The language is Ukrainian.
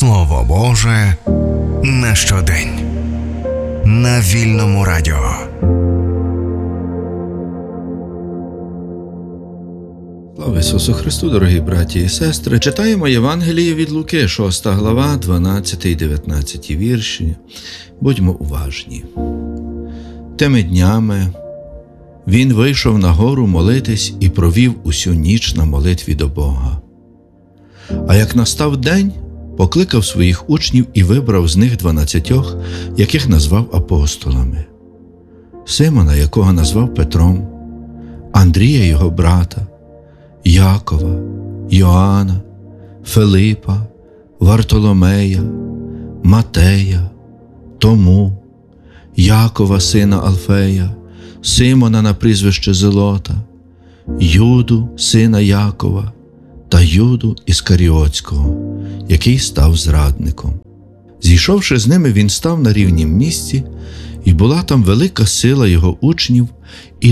Слово Боже на щодень. На Вільному радіо. Слава Ісусу Христу, дорогі браті і сестри! Читаємо Євангеліє від Луки, 6 глава, 12 і 19 вірші. Будьмо уважні. Тими днями він вийшов на гору молитись і провів усю ніч на молитві до Бога. А як настав день, покликав своїх учнів і вибрав з них 12, яких назвав апостолами. Симона, якого назвав Петром, Андрія його брата, Якова, Йоанна, Филипа, Вартоломея, Матея, Тому, Якова сина Алфея, Симона на прізвище Зелота, Юду сина Якова та Юду Іскаріотського, який став зрадником. Зійшовши з ними, він став на рівнім місці, і була там велика сила його учнів, і